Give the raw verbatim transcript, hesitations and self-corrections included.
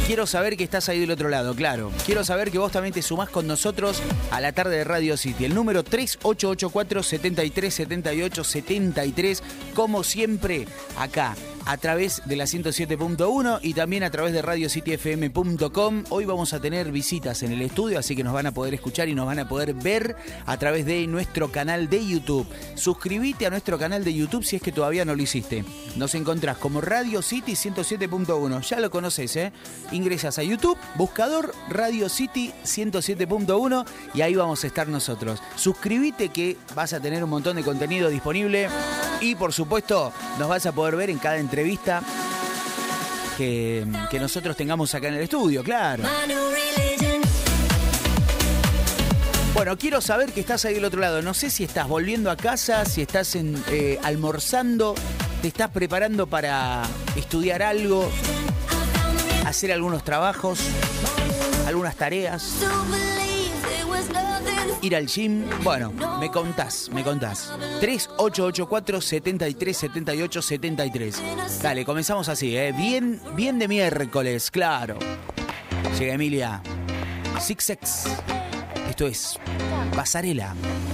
Quiero saber que estás ahí del otro lado, claro. Quiero saber que vos también te sumás con nosotros a la tarde de Radio City. El número tres ocho ocho cuatro, siete tres siete ocho, siete tres, como siempre, acá, a través de la ciento siete punto uno y también a través de radio city f m punto com. Hoy vamos a tener visitas en el estudio, así que nos van a poder escuchar y nos van a poder ver a través de nuestro canal de YouTube. Suscríbete a nuestro canal de YouTube si es que todavía no lo hiciste. Nos encontrás como Radio City ciento siete punto uno. Ya lo conoces, ¿eh? Ingresas a YouTube, buscador Radio City ciento siete punto uno y ahí vamos a estar nosotros. Suscríbete que vas a tener un montón de contenido disponible y por supuesto nos vas a poder ver en cada entrevista que, que nosotros tengamos acá en el estudio, claro. Bueno, quiero saber que estás ahí del otro lado. No sé si estás volviendo a casa, si estás en, eh, almorzando, te estás preparando para estudiar algo, hacer algunos trabajos, algunas tareas, ir al gym. Bueno, me contás, me contás. tres ocho ocho cuatro, siete tres siete ocho, siete tres. Dale, comenzamos así, ¿eh? Bien, bien de miércoles, claro. Llega Emilia. Six Sex. Esto es Pasarela.